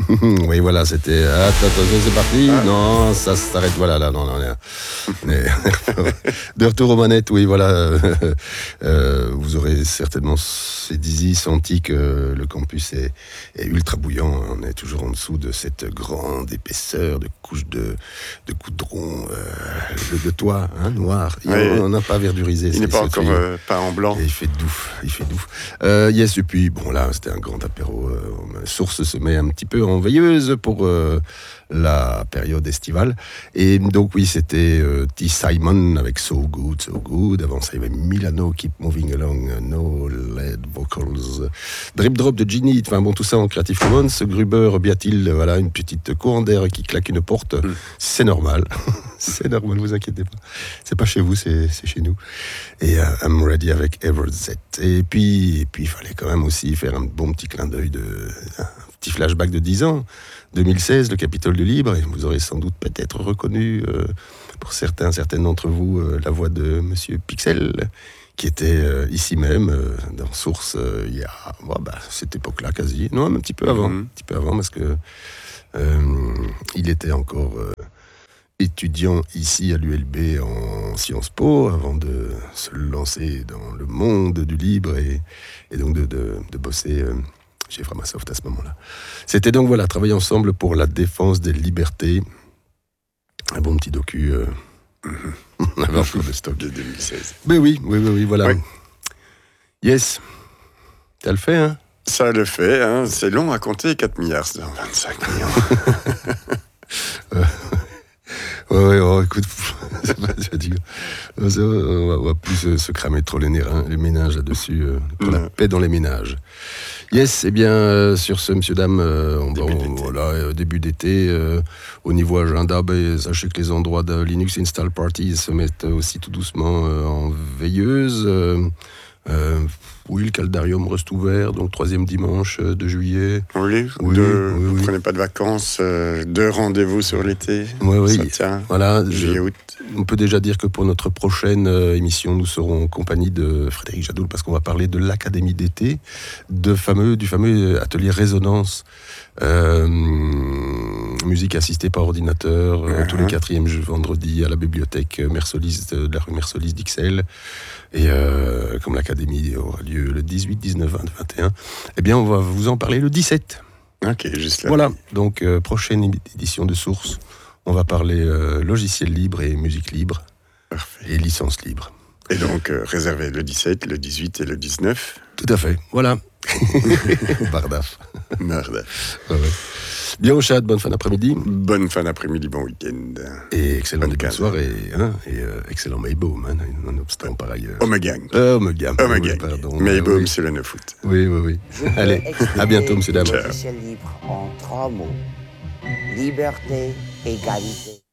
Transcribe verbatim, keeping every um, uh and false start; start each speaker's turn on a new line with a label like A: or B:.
A: Oui, voilà, c'était. Attends, attends, c'est parti. Ah. Non, ça s'arrête. Voilà, là, non, non. non. De retour aux manettes, oui, voilà. Euh, vous aurez certainement Dizzy senti que le campus est, est ultra bouillant. On est toujours en dessous de cette grande épaisseur de couche de, de goudron, euh, de, de toit hein, noir.
B: Oui,
A: on n'a pas verdurisé.
B: Il n'est pas encore euh, peint en blanc.
A: Et il fait douf, il fait douf. Euh, yes, et puis, bon, là, c'était un grand apéro. Euh, Source se met un petit peu en veilleuse pour euh, la période estivale. Et donc, oui, c'était euh, T. Simon avec So Good, So Good. Avant ça, il y avait Milano, Keep Moving Along, No Lead Vocals, Drip Drop de Ginny. Enfin, bon, tout ça en Creative Commons. Gruber, Biatil, voilà, une petite courant d'air qui claque une porte. Mm. C'est normal. C'est normal, vous inquiétez pas. C'est pas chez vous, c'est, c'est chez nous. Et uh, I'm Ready avec Everett. Et puis, et puis, il fallait quand même aussi faire un bon petit clin d'œil de, un petit flashback de dix ans. deux mille seize, le Capitole du Libre, et vous aurez sans doute peut-être reconnu, euh, pour certains, certaines d'entre vous, euh, la voix de Monsieur Pixel, qui était euh, ici même, euh, dans Source, euh, il y a, bon, bah, cette époque-là quasi, non, un petit peu avant, mm-hmm. un petit peu avant, parce que euh, il était encore euh, étudiant ici à l'U L B en Sciences Po, avant de se lancer dans le monde du libre et, et donc de, de, de bosser euh, chez Framasoft à ce moment-là. C'était donc, voilà, travailler ensemble pour la défense des libertés. Un bon petit docu. Euh... On avait encore le stock de deux mille seize. Mais oui, oui, oui, oui, voilà. Oui. Yes. Ça le fait, hein?
B: Ça le fait, hein. C'est long à compter, quatre milliards dans vingt-cinq millions.
A: euh... Ouais, ouais, oh, écoute, c'est pas, c'est on, va, on va plus se, se cramer trop les, nerfs, hein, les ménages là-dessus, euh, pour la paix dans les ménages. Yes, eh bien, euh, sur ce, monsieur, dame, euh, on, début, on, voilà, euh, début d'été, euh, au niveau agenda, ben, sachez que les endroits de Linux Install Parties se mettent aussi tout doucement euh, en veilleuse. Euh, euh, oui, le Caldarium reste ouvert, donc troisième dimanche de juillet.
B: Oui,
A: oui,
B: de,
A: oui,
B: vous
A: oui.
B: prenez pas de vacances, euh, deux rendez-vous sur l'été.
A: Oui, oui.
B: Ça tient.
A: Voilà,
B: juillet, août.
A: On peut déjà dire que pour notre prochaine euh, émission, nous serons en compagnie de Frédéric Jadoul, parce qu'on va parler de l'Académie d'été, de fameux, du fameux atelier Résonance. Euh, musique assistée par ordinateur, uh-huh. euh, tous les quatrièmes vendredis à la bibliothèque Mersolis, de la rue Mersolis d'Ixelles. Et euh, comme l'Académie aura lieu le dix-huit, dix-neuf, vingt, vingt et un, eh bien on va vous en parler le dix-sept.
B: Ok, juste là.
A: Voilà, donc euh, prochaine édition de Source, on va parler euh, logiciel libre et musique libre.
B: Parfait.
A: Et licence libre.
B: Et donc euh, réservé le dix-sept, le dix-huit et le dix-neuf.
A: Tout à fait, voilà. Bardaf.
B: Bardaf.
A: Ouais, ouais. Bien au chat, bonne fin d'après-midi.
B: Bonne fin d'après-midi, bon week-end.
A: Et excellent début de soirée, hein, et euh, excellent Mayboom, hein, nonobstant par ailleurs.
B: Omegang.
A: Euh, Omegang.
B: Omegang.
A: Oui, pardon.
B: Mayboom,
A: oui.
B: C'est le neuf août.
A: Oui, oui, oui. Allez, à bientôt, monsieur, dame.
C: Logiciel libre en trois mots. Liberté, égalité.